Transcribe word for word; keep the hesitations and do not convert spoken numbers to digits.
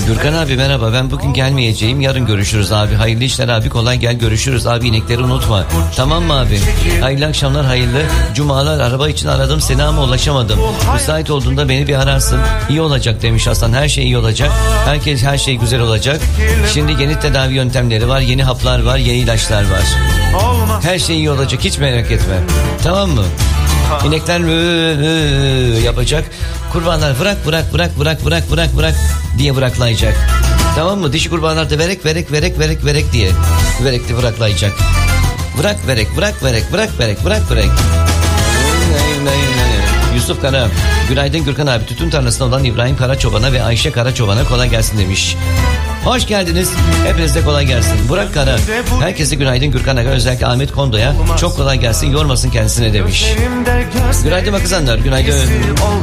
Gürkan abi merhaba, ben bugün gelmeyeceğim, yarın görüşürüz abi. Hayırlı işler abi, kolay gel, görüşürüz abi, inekleri unutma. Tamam mı abi? Hayırlı akşamlar, hayırlı cumalar. Araba için aradım seni ama ulaşamadım. Müsait olduğunda beni bir ararsın. İyi olacak demiş Hasan, her şey iyi olacak. Herkes, her şey güzel olacak. Şimdi yeni tedavi yöntemleri var, yeni haplar var, yeni ilaçlar var. Her şey iyi olacak, hiç merak etme. Tamam mı? İnekler mü, mü yapacak. Kurbanlar bırak bırak bırak bırak bırak bırak bırak diye bıraklayacak. Tamam mı? Dişi kurbanlar da verek verek verek verek verek diye verekli bıraklayacak. Bırak verek bırak verek bırak verek bırak verek. Yusuf Kara, günaydın Gürkan abi, tütün tarlasında olan İbrahim Karaçoban'a ve Ayşe Karaçoban'a kolay gelsin demiş. Hoş geldiniz. Hepinize kolay gelsin. Burak Kara, herkese günaydın Gürkan Aga, özellikle Ahmet Kondo'ya çok kolay gelsin, yormasın kendisine demiş. Günaydın Bakızanlar, günaydın.